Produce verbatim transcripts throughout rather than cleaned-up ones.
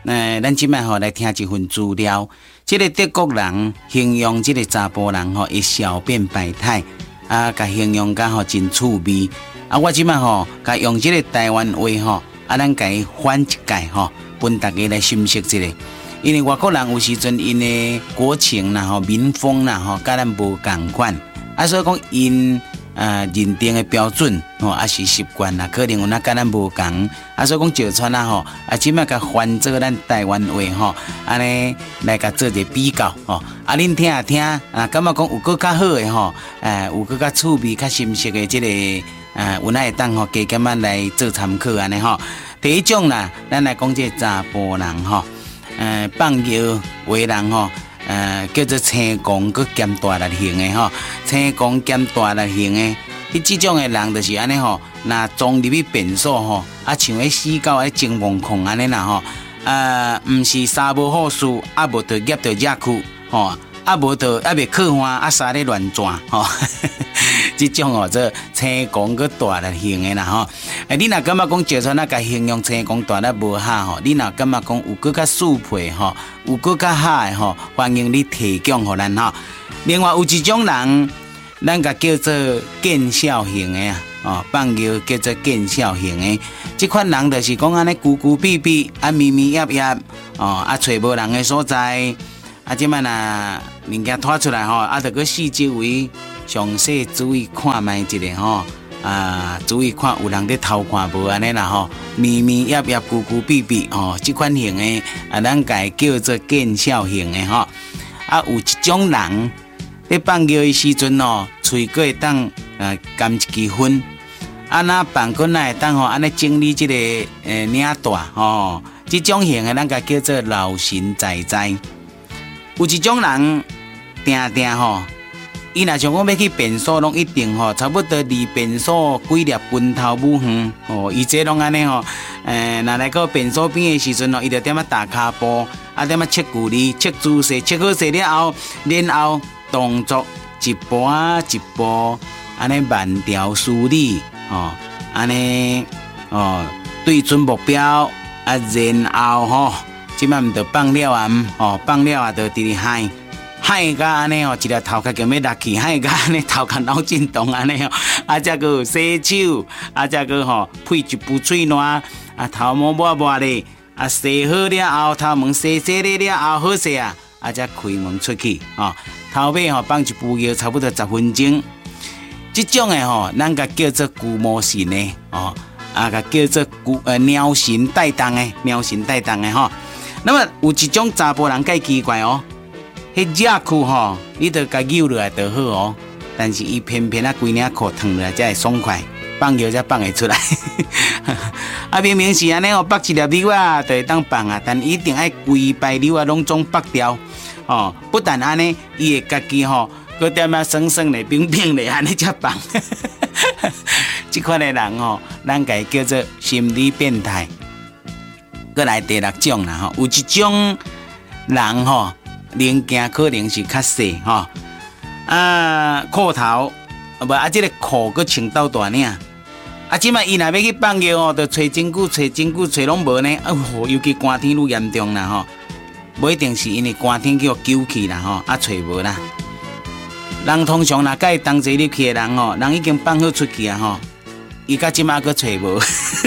呃，咱即摆吼来听一份资料，即、这个德国人形容即个查甫人吼，伊小便百态，啊，甲形容甲吼真趣味。啊，我即摆吼，甲用即个台湾话吼，啊，咱甲伊翻一解吼，分大家来认识一下。因为外国人有时阵因的国情啦吼、民风啦吼，甲咱无共款，啊，所以讲因。啊，认定的标准吼，啊是习惯啦，可能有那甲咱无共，啊所以讲就穿啊吼，啊即摆甲翻做咱台湾话吼，安尼来甲做一个比较吼，啊恁听啊听，啊感觉讲有搁较好的吼，诶有搁较趣味、较深刻的即、这个，诶有哪会当吼加减啊来做参考安尼吼。第一种啦，咱来讲这查甫人吼，诶放尿为人吼。呃，叫做青光佮兼大力型的吼，青光兼大力型的，伊即种的人就是安尼吼，若装入去便所吼，啊像迄死狗迄精梦控安尼啦吼，呃，毋是三无好事，啊无着业着热躯吼，啊无着啊袂靠花，啊三咧乱转吼，即种哦，做青光佮大力型的啦吼。诶，你若感觉讲就算那甲形容青光大力无好吼，你若感觉讲有搁较适配吼，有搁较好诶吼，欢迎你提供互咱吼。另外有一种人，咱甲叫做见笑型的啊，哦，放尿叫做见笑型的。即款人就是讲安尼孤孤僻僻，啊咪咪压压，哦，啊找无人诶所在，啊即摆若物件拖出来吼，啊着去四周围详细注意看卖一下吼。啊，注意看有人在偷看无安尼啦吼，咪咪压压、孤孤僻僻吼，即款型的啊，咱家叫做见笑型的吼。啊，有一种人在放尿的时阵哦，喙个会当啊甘一支烟，啊那放过来会当吼，安尼整理即、这个诶领带吼，即种型的咱家叫做老神在在。有一种人定定吼。伊若像讲要去便所，拢一定吼，差不多离便所几粒分头母远哦。伊这拢安尼吼，诶，若来到便所边的时阵哦，伊就点啊打骹步，啊点啊测距离、测姿势、测好势了后，然后动作一步啊一步，安尼慢条斯理哦，安尼哦对准目标啊，然后吼，即摆毋着放了啊，哦放了啊，着直直嗨。嗨甲安尼哦，一粒头壳叫要落去，嗨甲安尼头壳脑震动安尼哦，啊，则个洗手，啊，则个吼配一副嘴烂，啊，头毛抹抹咧，啊，洗好了后，头毛洗洗咧了后好势啊，啊，则开门出去，吼、哦，头尾吼放一副药，差不多十分钟。即种诶吼，咱甲叫做龟毛神诶，哦，啊，甲叫做龟呃鸟神带动诶，鸟神带动诶吼。那么有一种查甫人介奇怪哦。迄热裤吼，你着甲扭落来就好哦。但是伊偏偏啊，规领裤烫落来才会爽快，放尿才放会出来。啊，明明是安尼哦，绑一粒溜啊，就会当放啊，但一定爱规排溜啊，拢总绑掉。哦，不但安尼，伊会家己吼，搁点啊爽爽咧、冰冰咧，安尼才放。即款的人吼，咱家叫做心理变态。搁来第六种啦吼，有一种人吼。零件可能是较细吼，啊裤头啊无啊，即、这个裤佮穿到大领，啊即摆伊若要去放尿哦，着找真久、找真久、找拢无呢，啊尤其寒天愈严重啦吼，无一定是因为寒天叫揪去啦吼，啊找无啦。人通常若甲伊同齐入去的人吼，人已经放好出去啊吼，伊到即摆佮找无，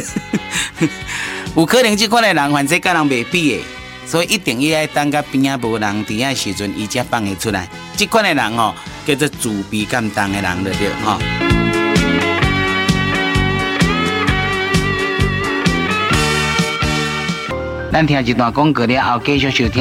有可能即款的人反正甲人袂比的。所以一定要等到边仔无人伫遐时阵，伊才放会出来。即款的人吼，叫做自卑感重的人，对对吼。咱听一段广告了后，继续收听。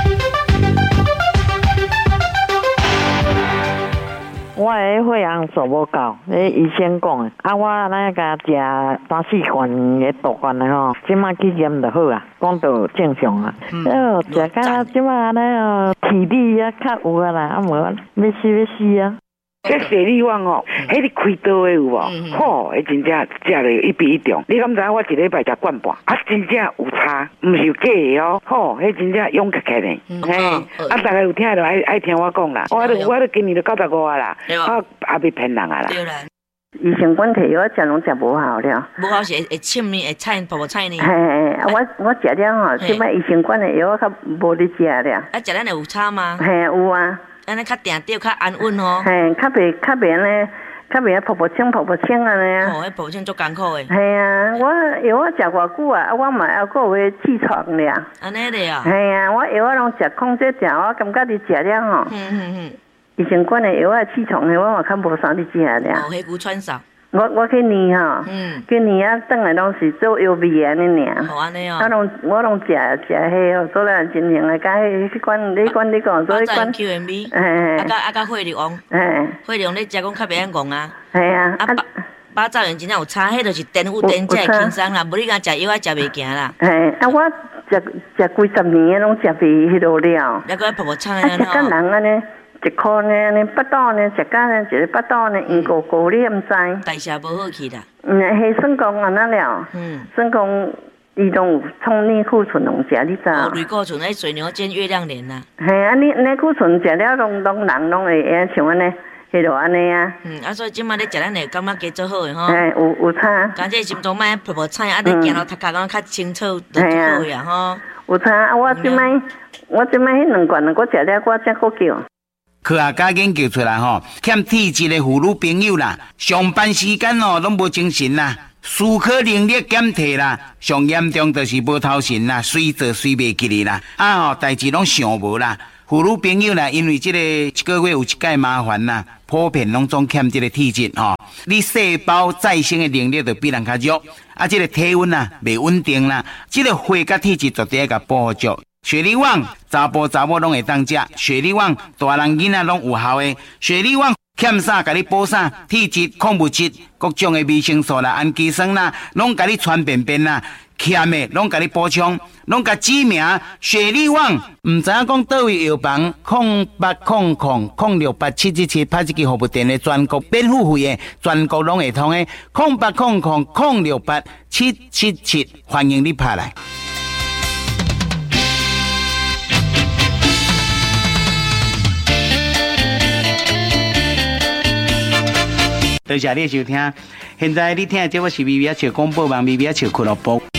我的血氧数无够，迄医生讲的。啊，我那甲食三四罐的毒丸的吼，即马去验就好啊，讲到正常啊。哦，食到即马安尼哦，体力啊较有啊啦，啊无要死要死啊。 这疝力旺哦，迄个开刀的有无？吼，迄真正食了一比一重。你敢知影我一礼拜食罐半，啊，真正有差，毋是假的哦。吼，迄真正勇起起呢。嘿，啊，大家有听就爱爱听我讲啦。我都我都今年都九十五啊啦，我也袂骗人啊啦。 医生管摕药食拢食无效了。 无效是会会凊呢，会菜婆婆菜呢。 嘿嘿，啊我我食了吼，即摆医生管的药较无咧食了。 啊，食咱会有差吗？ 嘿，有啊。 安尼较定着，较安稳哦。 嘿，较袂较袂安尼，较袂婆婆清婆婆清安尼啊。 哦，迄婆婆清足艰苦诶。 系啊，我药我食偌久啊，啊我嘛还佫有气喘了。 安尼咧啊？ 系啊，我药我拢食控制食，我感觉你食了吼。嗯嗯嗯。医生管的药啊，气喘的我嘛较无啥咧食了。 哦，迄股喘嗽。 我我去年吼，嗯，去年啊，转来拢是做药味安尼尔。 哦，安尼哦。 我拢我拢食食迄哦，做了真正的，甲迄迄款你管你讲做迄款。 Q M B。 哎。 啊甲啊甲血流王。 哎。 血流你食讲较袂安戆啊。 系啊。 啊八八兆元真正有差，迄就是颠有颠才会轻松啦，无你敢食药啊食袂行啦。 哎，啊我食食几十年拢食袂迄落了。 抑个婆婆菜安尼。啊，食甲人安尼。一箍呢，安尼巴肚呢，食甲呢，一个巴肚呢，圆鼓鼓，你毋知。 代谢无好去啦。 嗯，迄算讲安那了。嗯。算讲，伊拢有创内库存拢食，你知？ 哦，内库存迄水牛煎月亮脸呐。 系啊，你内库存食了，拢拢人拢会安像安尼，迄落安尼啊。 嗯，啊，所以即摆咧食咱会感觉加做好诶吼。 嘿，有有差。 感觉心中莫婆婆菜，啊，你行路头壳讲较清楚，就好呀吼。 有差啊！我即摆，我即摆迄两罐啊，我食了，我才够叫。 科学家研究出来吼，欠体质的妇女朋友啦，上班时间哦拢无精神啦，思考能力减退啦，上严重就是无头神啦，随做随袂记哩啦，啊吼代志拢想无啦。妇女朋友啦，因为这个一个月有一届麻烦啦，普遍拢总欠这个体质吼，你细胞再生的能力就比人较弱，啊，这个体温啊袂稳定啦，这个血甲体质就得甲保护住。雪梨网查甫查某拢会当食，雪梨网大人囡仔拢有效的。雪梨网欠啥，甲你补啥，体质、矿物质、各种的维生素啦、氨基酸啦，拢甲你传便便啦，欠的拢甲你补充，拢甲指名雪梨网。唔知影讲倒位药房空八空空空六八七七七拍一支服务电的全国免付费的，全国拢会通的空八空空空六八七七七，欢迎你拍来。多谢你收听，现在你听的节目是微微笑广播网，微微笑俱乐部。